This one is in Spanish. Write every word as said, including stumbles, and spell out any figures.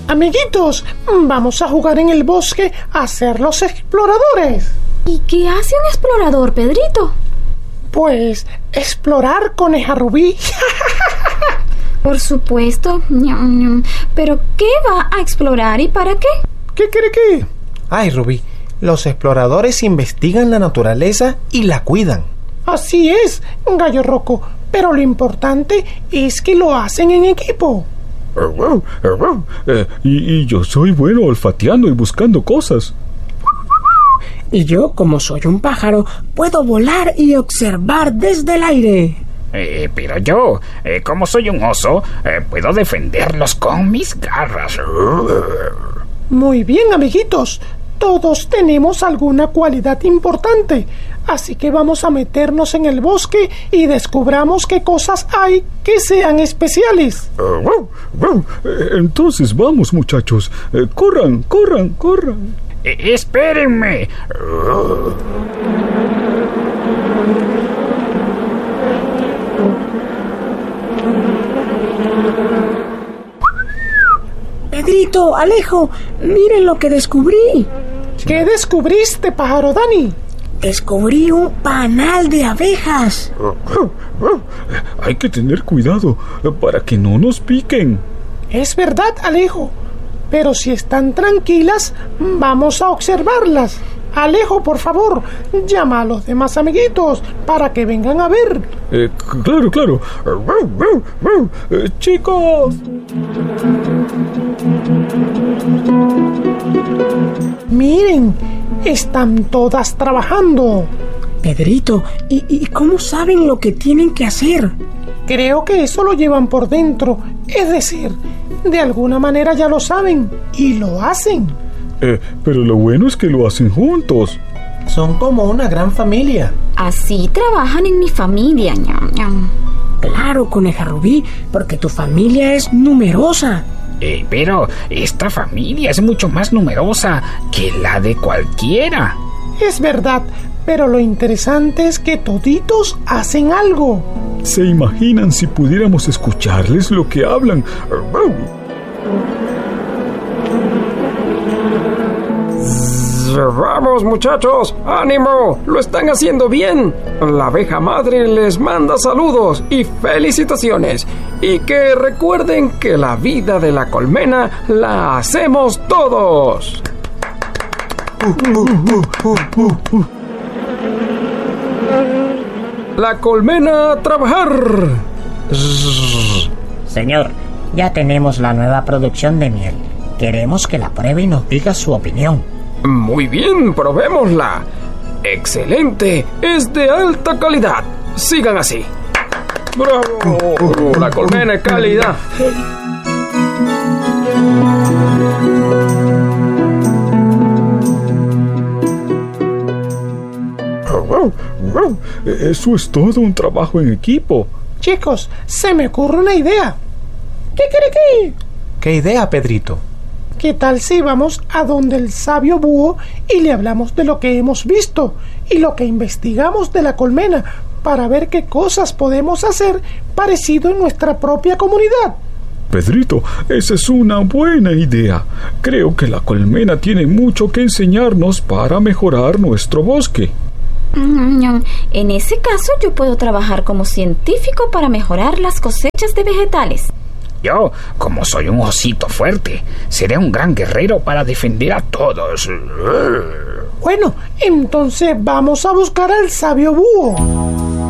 Amiguitos, vamos a jugar en el bosque a ser los exploradores. ¿Y qué hace un explorador, Pedrito? Pues explorar, Coneja Rubí. Por supuesto. ¿Pero qué va a explorar y para qué? ¿Qué cree que? Ay, Rubí, los exploradores investigan la naturaleza y la cuidan. Así es, Gallo Roco, pero lo importante es que lo hacen en equipo. Eh, y, y yo soy bueno olfateando y buscando cosas. Y yo, como soy un pájaro, puedo volar y observar desde el aire. Eh, pero yo, eh, como soy un oso, eh, puedo defenderlos con mis garras. Muy bien, amiguitos. Todos tenemos alguna cualidad importante, así que vamos a meternos en el bosque y descubramos qué cosas hay que sean especiales. Entonces vamos, muchachos. Eh, corran, corran, corran. Eh, espérenme. Pedrito, Alejo, miren lo que descubrí. ¿Qué descubriste, pájaro Dani? Descubrí un panal de abejas. Hay que tener cuidado para que no nos piquen. Es verdad, Alejo. Pero si están tranquilas, vamos a observarlas. Alejo, por favor, llama a los demás amiguitos para que vengan a ver. Eh, claro, claro. Eh, chicos. Miren, están todas trabajando. Pedrito, ¿y, ¿y cómo saben lo que tienen que hacer? Creo que eso lo llevan por dentro. Es decir, de alguna manera ya lo saben y lo hacen. Eh, pero lo bueno es que lo hacen juntos. Son como una gran familia. Así trabajan en mi familia, ñam, ñam. Claro, Coneja Rubí, porque tu familia es numerosa. Eh, pero esta familia es mucho más numerosa que la de cualquiera. Es verdad, pero lo interesante es que toditos hacen algo. ¿Se imaginan si pudiéramos escucharles lo que hablan? Vamos, muchachos, ánimo, lo están haciendo bien. La abeja madre les manda saludos y felicitaciones. Y que recuerden que la vida de la colmena la hacemos todos. La colmena a trabajar. Señor, ya tenemos la nueva producción de miel. Queremos que la pruebe y nos diga su opinión. Muy bien, probémosla. Excelente, es de alta calidad. Sigan así. ¡Bravo! La colmena es calidad. Eso es todo un trabajo en equipo. Chicos, se me ocurre una idea. ¿Qué cree que? ¿Qué idea, Pedrito? ¿Qué tal si vamos a donde el sabio búho y le hablamos de lo que hemos visto y lo que investigamos de la colmena para ver qué cosas podemos hacer parecido en nuestra propia comunidad? Pedrito, esa es una buena idea. Creo que la colmena tiene mucho que enseñarnos para mejorar nuestro bosque. En ese caso, yo puedo trabajar como científico para mejorar las cosechas de vegetales. Yo, como soy un osito fuerte, seré un gran guerrero para defender a todos. Bueno, entonces vamos a buscar al sabio búho.